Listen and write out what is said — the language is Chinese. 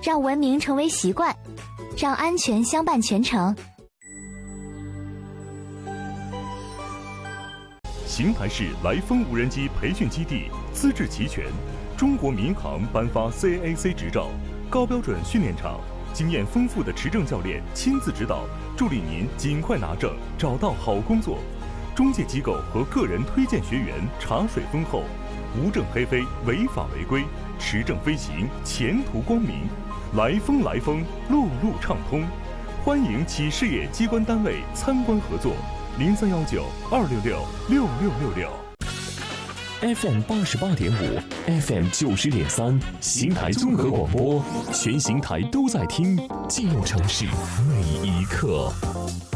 让文明成为习惯，让安全相伴全程。 邢台市来风无人机培训基地资质齐全，中国民航颁发 CAAC 执照，高标准训练场，经验丰富的持证教练亲自指导，助力您尽快拿证，找到好工作。中介机构和个人推荐学员茶水丰厚，无证黑飞，违法违规，持证飞行，前途光明。来风，路路畅通，欢迎企事业机关单位参观合作。0319-266-6666。 FM 88.5 ，FM 90.3，邢台综合广播，全邢台都在听，记录城市每一刻。